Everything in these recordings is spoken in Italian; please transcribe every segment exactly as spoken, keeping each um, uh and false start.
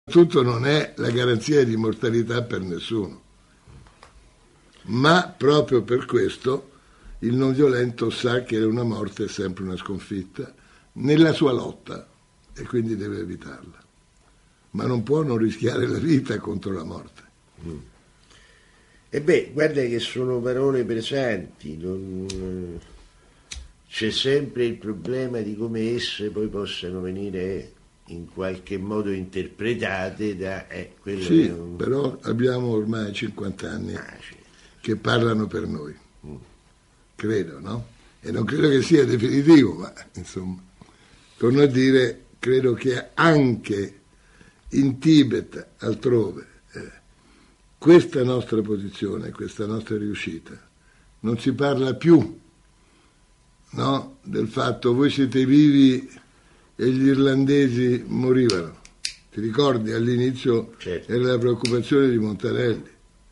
Tutto non è la garanzia di immortalità per nessuno, ma proprio per questo il non violento sa che una morte è sempre una sconfitta nella sua lotta e quindi deve evitarla, ma non può non rischiare la vita contro la morte. Mm. E beh, guarda che sono parole pesanti, non... c'è sempre il problema di come esse poi possano venire in qualche modo interpretate da eh, quello sì, che un... però abbiamo ormai cinquanta anni ah, sì. che parlano per noi, mm. credo, no? E non credo che sia definitivo, ma insomma, torno a dire, credo che anche in Tibet, altrove, eh, questa nostra posizione, questa nostra riuscita, non si parla più, no, del fatto voi siete vivi e gli irlandesi morivano. Ti ricordi all'inizio certo. Era la preoccupazione di Montanelli.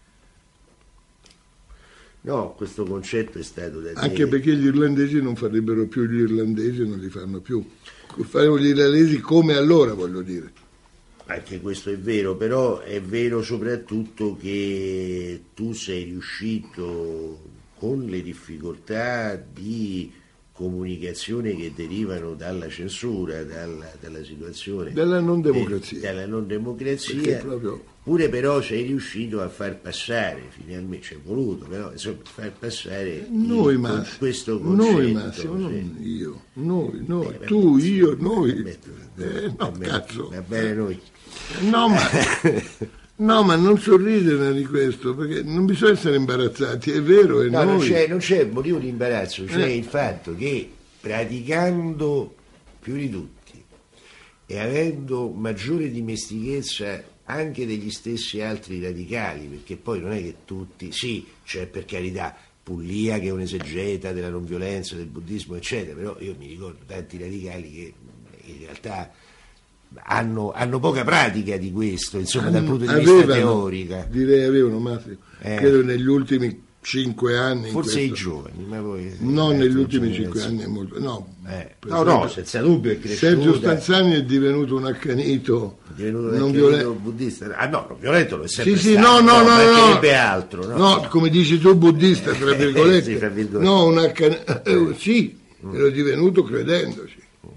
No, questo concetto è stato da anche dire. Perché gli irlandesi non farebbero più gli irlandesi, non li fanno più. Faremo gli irlandesi come allora, voglio dire. Anche questo è vero, però è vero soprattutto che tu sei riuscito con le difficoltà di comunicazione che derivano dalla censura, dalla, dalla situazione dalla non democrazia, de, dalla non democrazia proprio... pure però sei riuscito a far passare, finalmente ci è voluto, però insomma far passare noi il, Massimo, questo concetto. Noi Massimo, sì. non io, noi, noi, Beh, tu, beh, io, beh, noi, beh, eh, no va bene, cazzo, va bene noi. No ma, no, ma non sorridere di questo, perché non bisogna essere imbarazzati, è vero, è no, noi. Non c'è, non c'è motivo di imbarazzo, c'è eh. il fatto che praticando più di tutti e avendo maggiore dimestichezza anche degli stessi altri radicali, perché poi non è che tutti, sì, c'è per carità Puglia che è un esegeta della non violenza, del buddismo, eccetera, però io mi ricordo tanti radicali che in realtà hanno, hanno poca pratica di questo, insomma, dal punto di avevano, vista teorico. Direi avevano, Massimo, eh. credo negli ultimi cinque anni. Forse questo... i giovani, ma poi... No, negli ultimi cinque anni è molto... No, eh. no, no, senza dubbio è cresciuto. Sergio Stanzani è divenuto un accanito, è divenuto non violento buddista. Ah no, non violento lo è sempre sì, sì, stato. no, no, no, no, no. altro. No? no, come dici tu, buddista, tra virgolette. sì, tra virgolette. No, un accanito, eh, sì, mm. ero divenuto credendoci.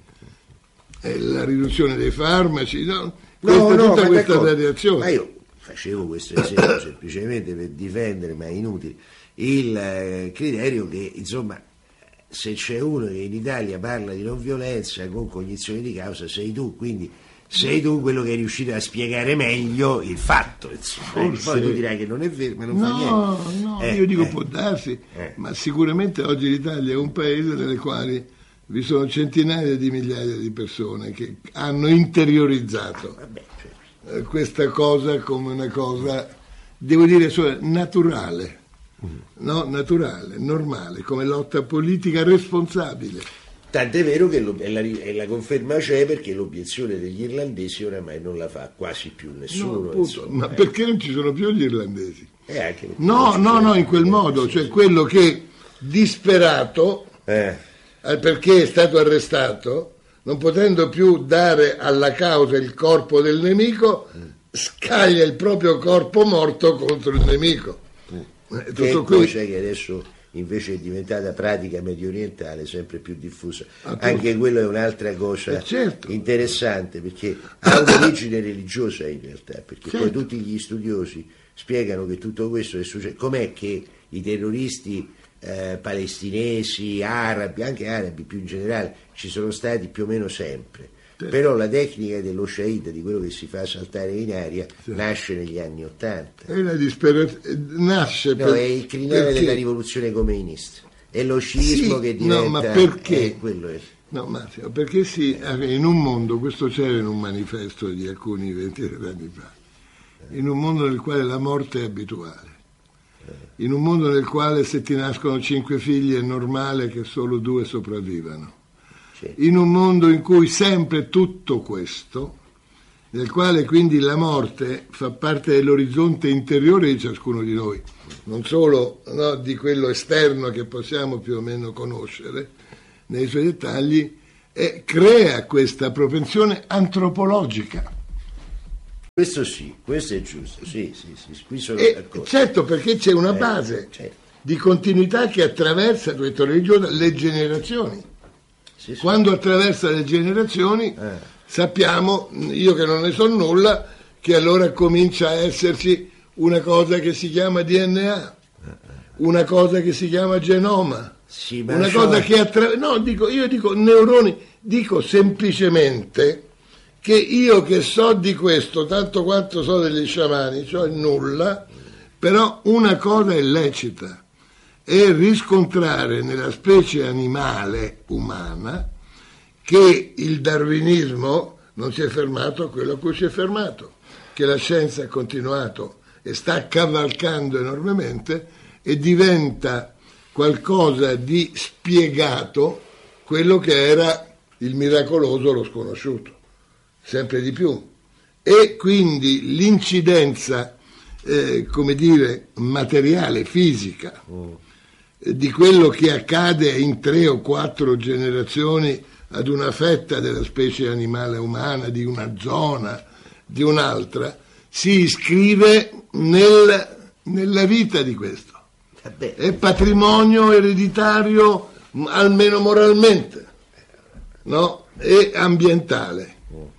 È la riduzione dei farmaci, no? Questa, no, no, tutta ma questa d'accordo. radiazione. Ma io facevo questo esempio semplicemente per difendere, ma è inutile, il eh, criterio che, insomma, se c'è uno che in Italia parla di non violenza con cognizione di causa, sei tu, quindi sei tu quello che è riuscito a spiegare meglio il fatto, insomma. Forse... Poi tu dirai che non è vero, ma non no, fa niente. No, eh, io dico eh, può darsi, eh. ma sicuramente oggi l'Italia è un paese nelle quali vi sono centinaia di migliaia di persone che hanno interiorizzato Vabbè, certo. questa cosa come una cosa, devo dire, naturale, mm. no? naturale, normale, come lotta politica responsabile. Tant'è vero che lo, e, la, e la conferma c'è, perché l'obiezione degli irlandesi oramai non la fa quasi più nessuno. No, appunto, insomma, ma eh. perché non ci sono più gli irlandesi? Eh, anche no, no, no, in quel modo, cioè quello che disperato... Eh. perché è stato arrestato, non potendo più dare alla causa il corpo del nemico, scaglia il proprio corpo morto contro il nemico. Mm. È che tutto cosa qui. Che adesso invece è diventata pratica medio orientale, sempre più diffusa. Ah, anche quello è un'altra cosa eh, certo. interessante, perché ha un'origine religiosa in realtà, perché certo. poi tutti gli studiosi spiegano che tutto questo è successo. Com'è che i terroristi Eh, palestinesi, arabi, anche arabi più in generale, ci sono stati più o meno sempre, sì. Però la tecnica dello Shaheed, di quello che si fa saltare in aria, sì. nasce negli anni Ottanta. È la disperazione, nasce no, per... è il crinale perché? della rivoluzione comeinista, è lo sciismo sì, che diventa... No, ma perché? Eh, quello è. No, Massimo, perché sì, in un mondo, questo c'era in un manifesto di alcuni venti anni fa, in un mondo nel quale la morte è abituale, in un mondo nel quale se ti nascono cinque figli è normale che solo due sopravvivano, sì. In un mondo in cui sempre tutto questo, nel quale quindi la morte fa parte dell'orizzonte interiore di ciascuno di noi, non solo no, di quello esterno che possiamo più o meno conoscere nei suoi dettagli, e crea questa propensione antropologica Questo sì, questo è giusto, sì, sì, sì, qui sono E, d'accordo. certo, perché c'è una Eh, base certo. di continuità che attraversa, tu hai detto religiosa, le generazioni. Sì, sì. Quando attraversa le generazioni, Eh. sappiamo, io che non ne so nulla, che allora comincia a esserci una cosa che si chiama D N A, una cosa che si chiama genoma, Sì, ma una cioè- cosa che attraversa... No, dico, io dico neuroni, dico semplicemente che io che so di questo, tanto quanto so degli sciamani, so il nulla, però una cosa è lecita, è riscontrare nella specie animale umana che il darwinismo non si è fermato a quello a cui si è fermato, che la scienza ha continuato e sta cavalcando enormemente e diventa qualcosa di spiegato quello che era il miracoloso, lo sconosciuto, sempre di più. E quindi l'incidenza, eh, come dire, materiale, fisica, eh, di quello che accade in tre o quattro generazioni ad una fetta della specie animale umana, di una zona, di un'altra, si iscrive nel, nella vita di questo. Vabbè. È patrimonio ereditario, m- almeno moralmente, no? E ambientale.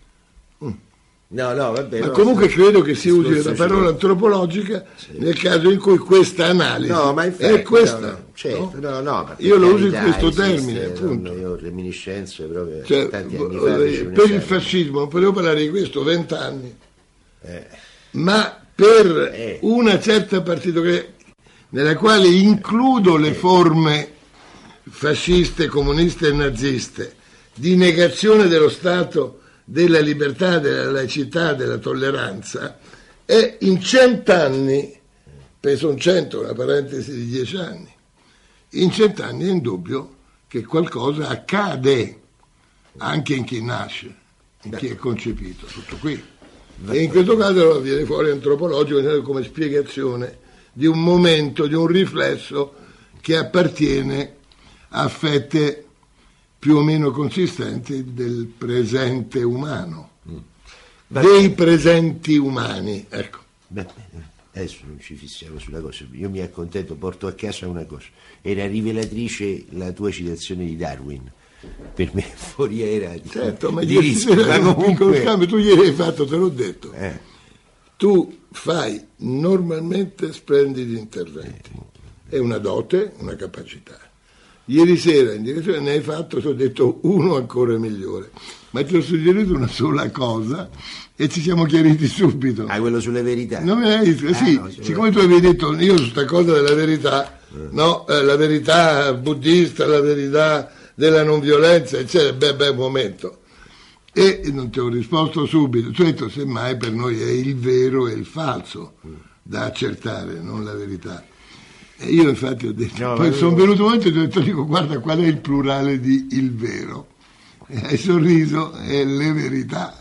No, no, vabbè. Ma no, comunque sì. credo che si usi Discorso la ci parola vuole. antropologica nel caso in cui questa analisi No, ma infatti, è questa. no, no, certo, no? no, no, ma per Io lo uso in carità, questo esiste, termine, non- appunto. Io ho reminiscenze proprio Cioè, tanti anni eh, fa. feci un per il esame. fascismo non potevo parlare di questo vent'anni, Eh, ma per Eh. una certa partitocrazia nella quale includo le forme fasciste, comuniste e naziste di negazione dello Stato, della libertà, della laicità, della tolleranza, e in cent'anni, penso un cento, una parentesi di dieci anni, in cent'anni è indubbio che qualcosa accade anche in chi nasce, in chi è concepito, tutto qui. E in questo caso allora viene fuori antropologico come spiegazione di un momento, di un riflesso che appartiene a fette più o meno consistenti del presente umano, dei presenti umani, ecco. beh, adesso non ci fissiamo sulla cosa, io mi accontento, porto a casa una cosa. Era rivelatrice la tua citazione di Darwin. Per me foriera di, Certo, ma di ieri rischio, sera ma era un piccolo comunque scambio, tu ieri hai fatto, te l'ho detto, eh, tu fai normalmente splendidi interventi, è una dote, una capacità. Ieri sera in direzione ne hai fatto, ti ho detto uno ancora migliore, ma ti ho suggerito una sola cosa e ci siamo chiariti subito. ah, quello sulle verità. Non me l'hai detto? Sì, no, sì, siccome tu avevi detto io su sta cosa della verità, no, eh, la verità buddista, la verità della non violenza, eccetera, beh, beh, un momento. E non ti ho risposto subito, tu hai detto semmai per noi è il vero e il falso da accertare, non la verità. E io infatti ho detto, No, poi ma- sono venuto un momento e ti ho detto, dico, guarda qual è il plurale di il vero. E hai sorriso, è le verità.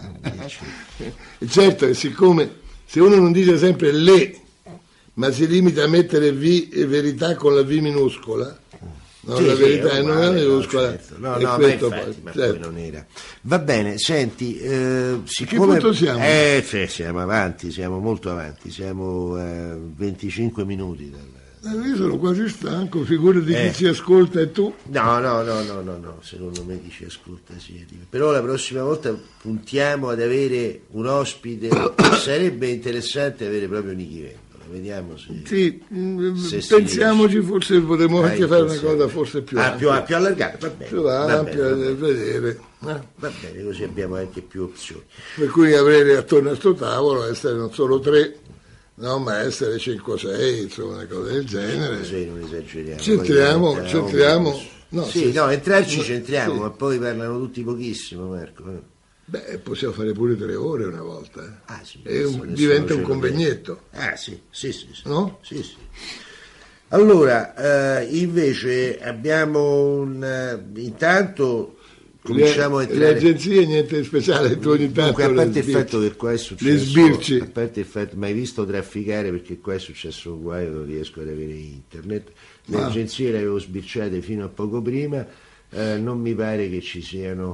E certo, e siccome se uno non dice sempre le, ma si limita a mettere V e verità con la V minuscola, no, Sì, la sì, verità è non uguale, è no, minuscola, certo. No, e no, ma questo infatti, poi, ma certo. poi non era. Va bene, senti, eh, siccome... punto siamo? Eh, sì, siamo avanti, siamo molto avanti, siamo a venticinque minuti dal... Eh, Io sono quasi stanco, figurati Eh. chi ci ascolta e tu. No, no, no, no, no, no, secondo me chi ci ascolta sì. è diverso. Però la prossima volta puntiamo ad avere un ospite, sarebbe interessante avere proprio Nichi Vendola, vediamo se... Sì, mm, Se si pensiamoci, forse potremmo Dai, anche fare una pensiamo. cosa forse più ah, ampia. più, più allargata, va bene, più va ampia bene, va da bene. vedere. eh. Va bene, così abbiamo anche più opzioni. Per cui avere attorno a sto tavolo, essere non solo tre, no, ma essere cinque o sei, insomma, una cosa del genere. Così non esageriamo. Centriamo, Poi, eh, centriamo, eh, no, sì, se- no, entrarci no, centriamo, sì. ma poi parlano tutti pochissimo, Marco. eh. Beh, possiamo fare pure tre ore una volta. eh. Ah, sì, E un- nessuno diventa ce un lo convegnetto. vede. Ah, sì, sì, sì. sì. No? Sì, sì. Allora, eh, invece abbiamo un... eh, intanto cominciamo a le, le entrare... agenzie niente di speciale, tu ogni tanto Comunque, a parte le il sbirci. fatto che qua è successo, le sbirci. a parte il fatto, mai visto trafficare, perché qua è successo un guaio, non riesco ad avere internet, le Ah. agenzie le avevo sbirciate fino a poco prima, eh, non mi pare che ci siano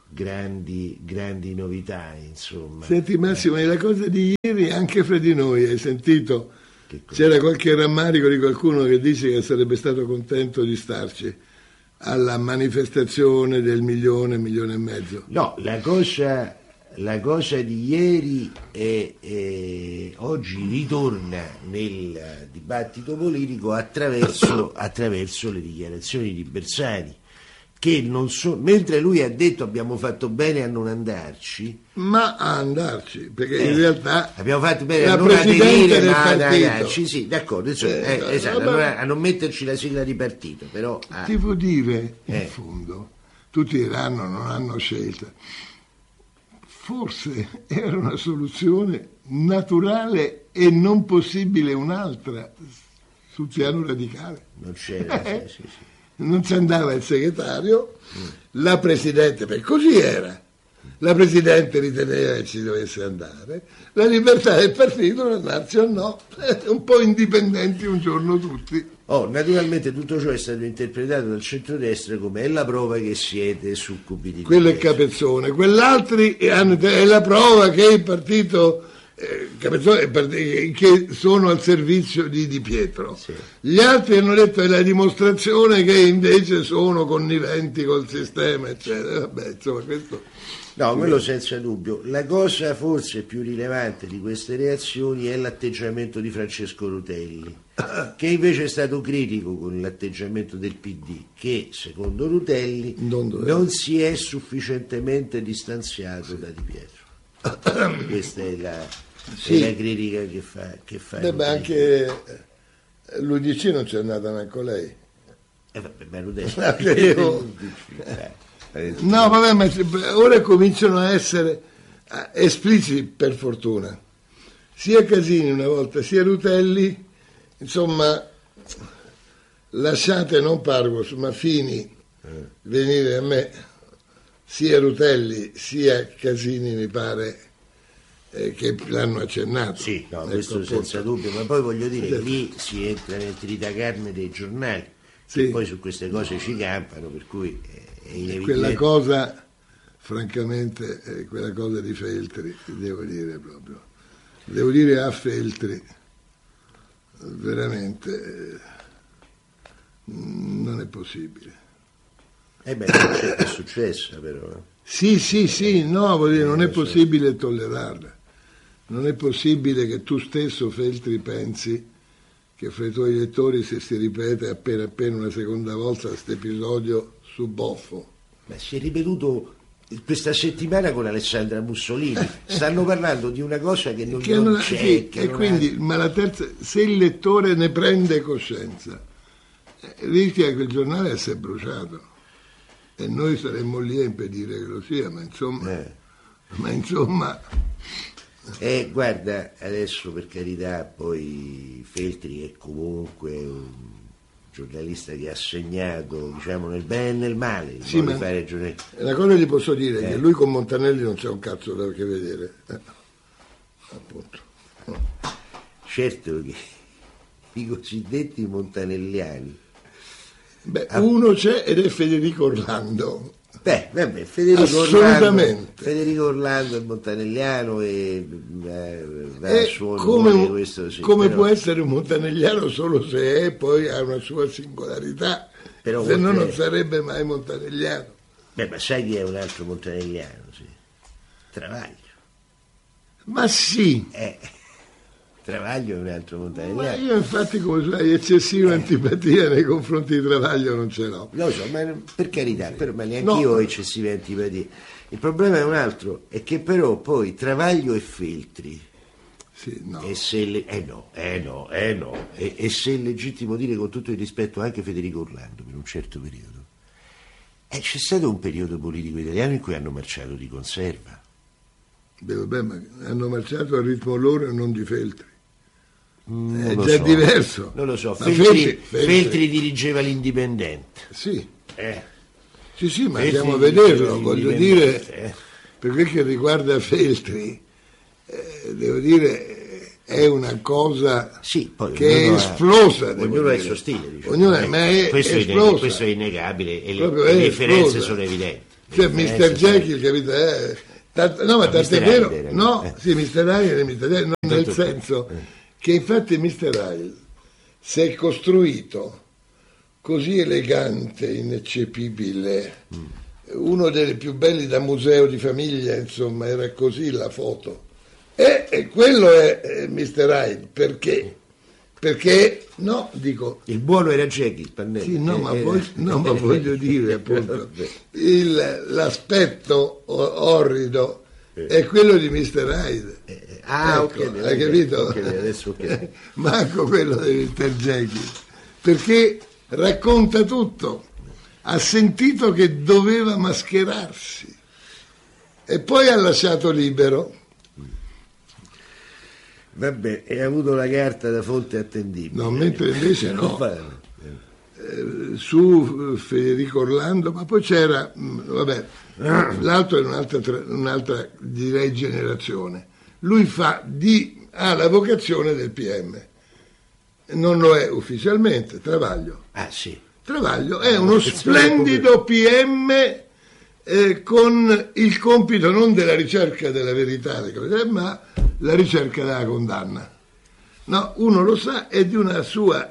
grandi, grandi novità, insomma. Senti Massimo, nella cosa di ieri anche fra di noi hai sentito, c'era qualche rammarico di qualcuno che dice che sarebbe stato contento di starci alla manifestazione del milione, milione e mezzo. No, la cosa, la cosa di ieri è, è, oggi ritorna nel dibattito politico attraverso, attraverso le dichiarazioni di Bersani, che non so, mentre lui ha detto abbiamo fatto bene a non andarci, ma a andarci, perché eh, in realtà abbiamo fatto bene la a non aderire, del ma ad partito. andarci, sì, d'accordo, insomma, Eh, eh, esatto, vabbè. a, non, a non metterci la sigla di partito, però ah, devo dire, in Eh. fondo, tutti diranno non hanno scelta. Forse era una soluzione naturale e non possibile un'altra sul piano radicale. non c'era, Eh. sì, sì, sì. Non ci andava il segretario, la Presidente, perché così era, la Presidente riteneva che ci dovesse andare, la libertà del partito non andarci o no, un po' indipendenti un giorno tutti. Oh, naturalmente tutto ciò è stato interpretato dal centrodestra come è la prova che siete succubi di Quello è Pietro. Capezzone, quell'altri hanno- è la prova che il partito, eh, Capezzone, è il partito che sono al servizio di Di Pietro. Sì. Gli altri hanno detto è la dimostrazione che invece sono conniventi col sistema, eccetera. Vabbè, insomma, questo... No, quello senza dubbio. La cosa forse più rilevante di queste reazioni è l'atteggiamento di Francesco Rutelli, che invece è stato critico con l'atteggiamento del P D, che secondo Rutelli Non doveva. non si è sufficientemente distanziato da Di Pietro. Questa è la, Sì. è la critica che fa, che fa Beh, ma Rutelli. anche eh, l'U D C non c'è andata neanche lei. Eh, vabbè, ma Rutelli... Anche io. Eh, No, vabbè, ma ora cominciano a essere eh, espliciti, per fortuna. Sia Casini una volta, sia Rutelli, insomma, lasciate non Pargos, ma Fini venire a me, sia Rutelli sia Casini mi pare eh, che l'hanno accennato. Sì, no, Ecco, questo appunto. senza dubbio, ma poi voglio dire, Certo. lì si entra nel tritacarne dei giornali, Sì. che poi su queste cose ci campano, per cui è E inevitabile. quella cosa, francamente, eh, quella cosa di Feltri, devo dire proprio, devo dire a Feltri, veramente eh, non è possibile. Eh beh, non c'è- è successa però. eh. Sì, sì, sì, no, voglio dire, non è possibile tollerarla. Non è possibile che tu stesso, Feltri, pensi che fra i tuoi lettori se si ripete appena appena una seconda volta questo episodio su Boffo. Ma si è ripetuto questa settimana con Alessandra Mussolini. Stanno parlando di una cosa che non, Che non non- c'è. sì, che e non ha- quindi, ma la terza, se il lettore ne prende coscienza, eh, rischia che il giornale si è bruciato e noi saremmo lì a impedire che lo sia, ma insomma, Eh. ma insomma Eh, guarda, adesso per carità, poi Feltri è comunque un giornalista che ha segnato, diciamo, nel bene e nel male, il Sì, modo ma- di fare giornalismo. una cosa gli posso dire, Eh. che lui con Montanelli non c'è un cazzo da che vedere. Eh, appunto. Certo che i cosiddetti montanelliani. Beh, Ah. uno c'è ed è Federico Orlando. Beh, vabbè, Federico Assolutamente. Orlando, Federico Orlando è montanelliano e eh, va E a suo come, onore, questo sì, come però- può essere un montanegliano solo se è, poi ha una sua singolarità, Però se no oltre- non sarebbe mai montanegliano. Beh, ma sai chi è un altro montanelliano? Sì. Travaglio. Ma sì, Eh, Travaglio è un altro ma montanelliano. io infatti come sai eccessiva antipatia nei confronti di Travaglio non ce l'ho. Lo so, ma per carità, però, ma neanche No. io ho eccessive antipatie. Il problema è un altro, è che però poi Travaglio e Feltri, Sì, no. e se le, eh no, eh no, eh no, e, e se è legittimo dire con tutto il rispetto anche Federico Orlando per un certo periodo, eh, c'è stato un periodo politico italiano in cui hanno marciato di conserva. Beh, vabbè, ma hanno marciato a ritmo loro e non di Feltri. Mm, È non lo già so. diverso. Non lo so, Ma Feltri, Feltri- Feltri- Feltri dirigeva l'Indipendente. Sì, Eh. sì, sì, ma Feltri andiamo a dirigeva vederlo, voglio dire, l'Indipendente, eh. per quel che riguarda Feltri, eh, devo dire, è una cosa Sì, poi che è ognuno ha- esplosa. devo Ognuno ha il dire. suo stile, diciamo. Ognuno ha- Eh, ma è questo, è inne- esplosa. questo è innegabile e le, Proprio le è differenze esplosa. sono evidenti. Cioè mister Jekyll, capito? Eh, tant- no, ma tanto è vero, Hyde, no, eh. sì, mister Hyde e mister Jekyll, no, nel Tanto- senso eh. che infatti mister Hyde si è costruito così elegante, ineccepibile, Mm. uno dei più belli da museo di famiglia, insomma, era così la foto. E, e quello è, è mister Hyde, perché? Perché, no, dico, Il buono era Jekyll, Pannella. sì, no, Eh, ma, eh, poi, no, ma voglio dire, appunto, il- l'aspetto o- orrido è quello di mister Hyde. eh, ah, Ecco, ok, hai capito? ok, adesso ok. Manco quello di mister Jekyll, perché racconta tutto. Ha sentito che doveva mascherarsi e poi ha lasciato libero. Vabbè, e ha avuto la carta da fonte attendibile. No, mentre invece no. Non fa- Eh, su eh, Federico Orlando, ma poi c'era, mh, vabbè, l'altro è un'altra, tra- un'altra direi generazione. Lui fa di, ha la vocazione del P M, non lo è ufficialmente, Travaglio. Ah, sì. Travaglio è uno splendido P M eh, con il compito non della ricerca della verità, ma la ricerca della condanna. No, uno lo sa, è di una sua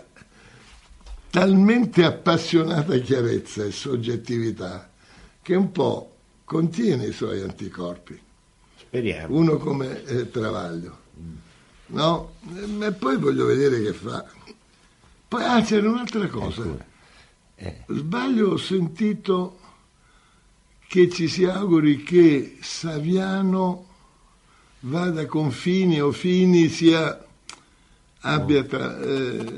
talmente appassionata chiarezza e soggettività che un po' contiene i suoi anticorpi. Speriamo. Uno come eh, Travaglio, no? E poi voglio vedere che fa. Poi ah, c'era un'altra cosa. Ecco. Eh. Sbaglio, ho sentito che ci si auguri che Saviano vada con Fini o Fini sia abbia tra, eh,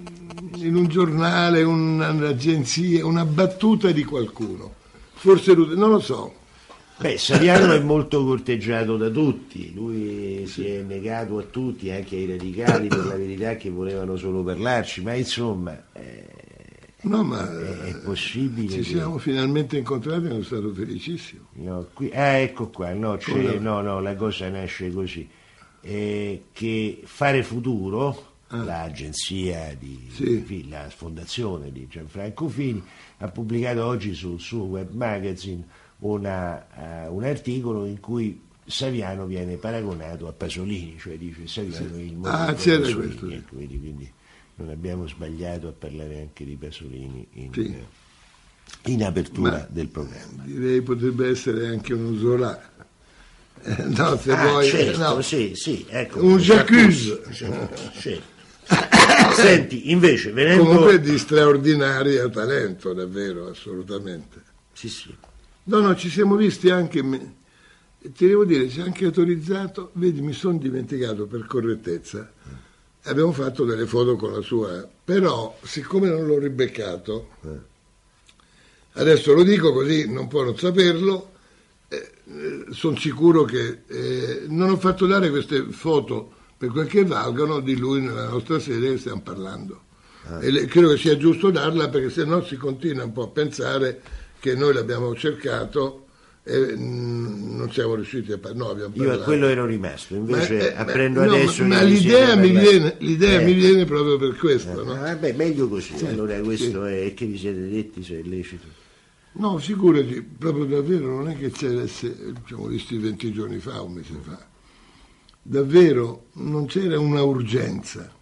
in un giornale, un'agenzia, una battuta di qualcuno. Forse non lo so. Beh, Saviano è molto corteggiato da tutti, lui si è negato a tutti, anche ai radicali, per la verità, che volevano solo parlarci, ma insomma eh, No, ma è, è possibile ci che... siamo finalmente incontrati e sono stato felicissimo. No, qui... Ah, ecco qua, no, c'è... no, no, la cosa nasce così, eh, che Fare Futuro, Ah. l'agenzia di, Sì. di- la fondazione di Gianfranco Fini, ha pubblicato oggi sul suo web magazine una, eh, un articolo in cui Saviano viene paragonato a Pasolini, cioè dice Saviano è il modello Ah, c'era Pasolini, questo, sì. ecco, quindi, quindi non abbiamo sbagliato a parlare anche di Pasolini in, Sì. in apertura Ma- del programma. Direi potrebbe essere anche un Zola. Eh, no, se Ah, vuoi, certo, no. sì, sì, ecco. Un J'accuse. Sì. Senti, invece, venendo... Comunque di straordinario talento, davvero, assolutamente. Sì, sì. No, no, ci siamo visti anche, me- ti devo dire, ci ha anche autorizzato, vedi, mi sono dimenticato per correttezza, abbiamo fatto delle foto con la sua, però siccome non l'ho ribeccato, adesso lo dico così, non può non saperlo, eh, sono sicuro che eh, non ho fatto dare queste foto per quel che valgono di lui nella nostra sede che stiamo parlando. E le- credo che sia giusto darla perché se no si continua un po' a pensare che noi l'abbiamo cercato e mm, non siamo riusciti a parlare. No, abbiamo Io a parlato. quello ero rimasto, invece Ma, eh, apprendo ma- no, adesso... ma, che ma vi l'idea, siete mi parlati- viene, l'idea Eh, mi viene proprio per questo, no? ah, vabbè, meglio così, allora questo è che vi siete detti se è lecito. No, figurati, proprio davvero non è che c'era, se- ci siamo visti venti giorni fa, un mese fa, davvero non c'era una urgenza,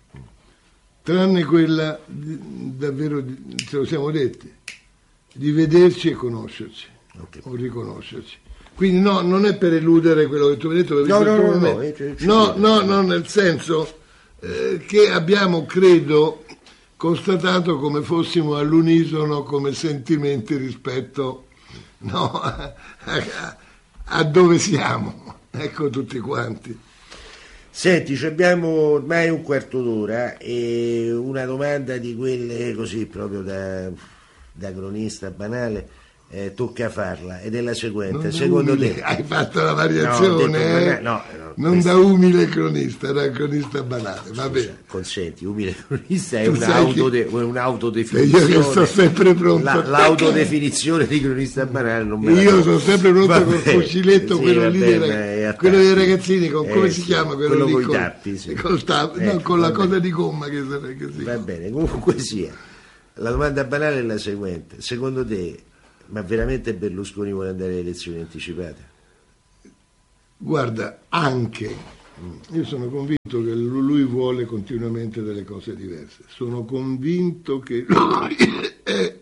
tranne quella, di- davvero, di- ce lo siamo detti, di vederci e conoscerci, Ok. o riconoscerci. Quindi no, non è per eludere quello che tu hai detto, perché No, in no, questo no, no, momento- eh, ci- ci no, credo. no, no, nel senso eh, che abbiamo, credo, constatato come fossimo all'unisono come sentimenti rispetto no, a, a- a dove siamo, ecco tutti quanti. Senti, ci abbiamo ormai un quarto d'ora e una domanda di quelle così proprio da, da cronista banale, eh, tocca farla ed è la seguente. Non da Secondo umile, te... hai fatto la No, ho variazione, detto eh? banale, no, no, non questo- da umile cronista, da cronista banale, va bene. Consenti, umile cronista è Tu sai un'autode- che- un'autodefinizione. Io che sto sempre pronto La- a attaccare. l'autodefinizione di cronista banale non me la Io do. sono sempre pronto Va col bene, fuciletto, sì, quello va lì bene, dei, è a rag- quello dei tappi. ragazzini, con, come Eh, si sì, chiama quello, quello lì? coi col- tappi, sì. col tappo, no, Ecco, con la va cosa bene. di gomma che, che si Va bene, comunque sia. La domanda banale è la seguente. Secondo te Ma veramente Berlusconi vuole andare alle elezioni anticipate? Guarda, anche, io sono convinto che lui vuole continuamente delle cose diverse, sono convinto che lui è,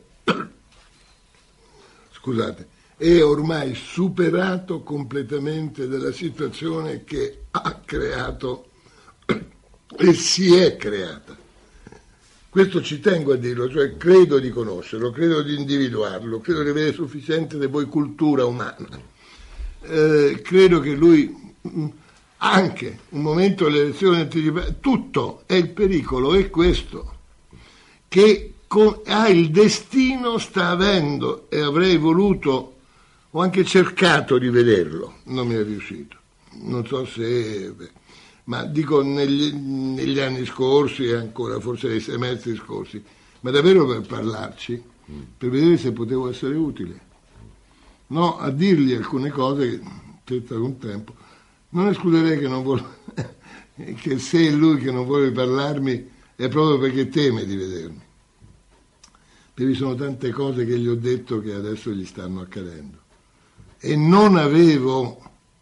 scusate, è ormai superato completamente dalla situazione che ha creato e si è creata. Questo ci tengo a dirlo, cioè credo di conoscerlo, credo di individuarlo, credo di avere sufficiente di voi cultura umana. Eh, credo che lui, anche un momento delle elezioni anticipate, tutto è il pericolo, è questo, che con, ha il destino, sta avendo, e avrei voluto, ho anche cercato di vederlo, non mi è riuscito, non so se... Beh, ma dico negli, negli anni scorsi e ancora forse nei semestri scorsi, ma davvero per parlarci, per vedere se potevo essere utile, no, a dirgli alcune cose che tra un tempo non escluderei che non vuole che se è lui che non vuole parlarmi è proprio perché teme di vedermi, perché vi sono tante cose che gli ho detto che adesso gli stanno accadendo e non avevo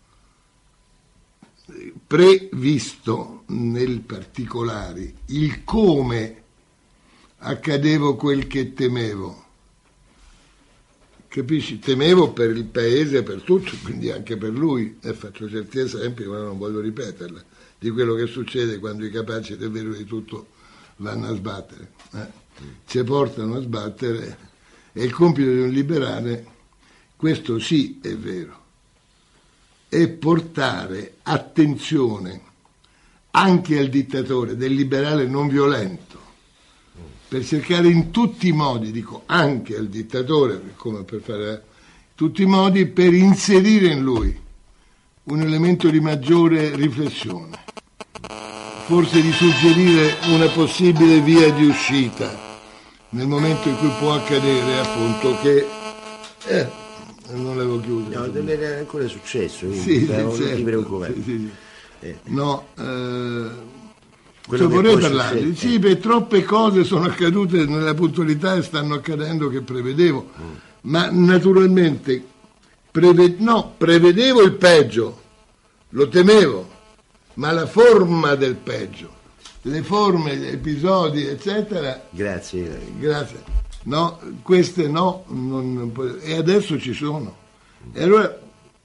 previsto nel particolare il come accadevo quel che temevo, capisci? Temevo per il paese, per tutto, quindi anche per lui, e faccio certi esempi, ma non voglio ripeterla, di quello che succede quando i capaci davvero di tutto vanno a sbattere, eh? ci portano a sbattere, è il compito di un liberale, questo sì è vero, e portare attenzione anche al dittatore del liberale non violento, per cercare in tutti i modi, dico anche al dittatore, come per fare in tutti i modi, per inserire in lui un elemento di maggiore riflessione, forse di suggerire una possibile via di uscita nel momento in cui può accadere appunto che eh, non l'avevo chiuso. No, non era ancora successo, quindi sì, non certo, ti preoccupare. Sì, sì, sì. Eh. No, eh, Quello cioè che vorrei poi parlarvi. succede. Sì, per troppe cose sono accadute nella puntualità e stanno accadendo che prevedevo, mm. ma naturalmente preve- no, prevedevo il peggio, lo temevo, ma la forma del peggio, le forme, gli episodi, eccetera. Grazie. Grazie. No, queste no, non, e adesso ci sono. E allora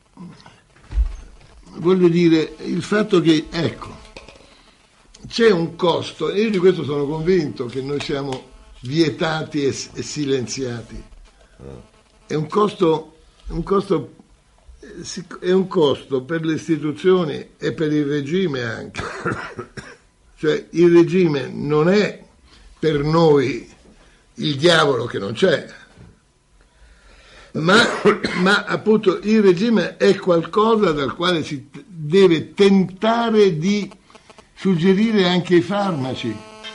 voglio dire, il fatto che, ecco, c'è un costo, e io di questo sono convinto, che noi siamo vietati e, e silenziati. È un costo, un costo, è un costo per le istituzioni e per il regime anche. Cioè il regime non è per noi il diavolo che non c'è, ma, ma appunto il regime è qualcosa dal quale si deve tentare di suggerire anche i farmaci.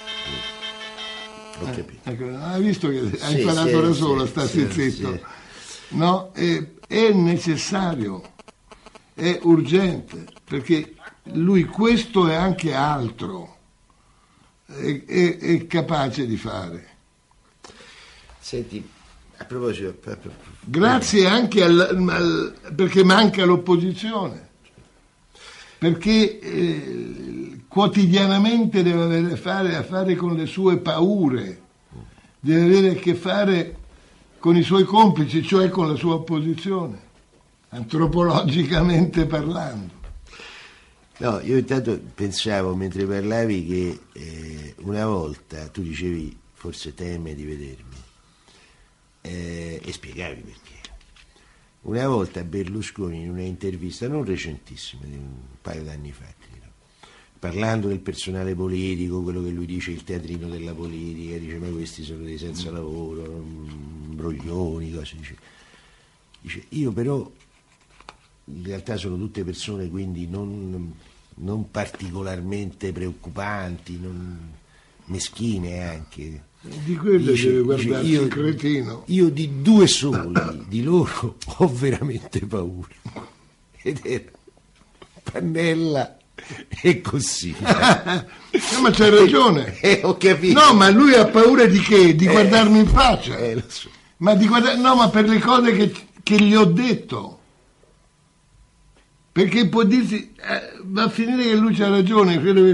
Ho capito. Eh, ecco, hai visto che hai sì, imparato sì, da solo, sì, sta sì, zitto. sì. No, è, è necessario, è urgente, perché lui questo e anche altro è, è, è capace di fare. Senti, a proposito, grazie anche al, al perché manca l'opposizione, perché eh, quotidianamente deve avere a fare, a fare con le sue paure, deve avere a che fare con i suoi complici, cioè con la sua opposizione, antropologicamente parlando. No, io intanto pensavo mentre parlavi che eh, una volta tu dicevi forse teme di vedermi. Eh, e spiegavi perché. Una volta Berlusconi in una intervista non recentissima, di un paio d'anni fa, credo, parlando del personale politico, quello che lui dice il teatrino della politica, dice ma questi sono dei senza lavoro, broglioni, cose, dice. Dice io però in realtà sono tutte persone quindi non, non particolarmente preoccupanti, non meschine anche. Di quello dice, deve guardarsi io, il cretino. Io di due soli di loro ho veramente paura. Ed era Pannella e Cossiga. No, ma c'hai ragione. Eh, ho capito. No, ma lui ha paura di che? Di eh, guardarmi in faccia. Eh, lo so. Ma di guarda- no, ma per le cose che, che gli ho detto. Perché può dirsi, eh, va a finire che lui c'ha ragione, credo che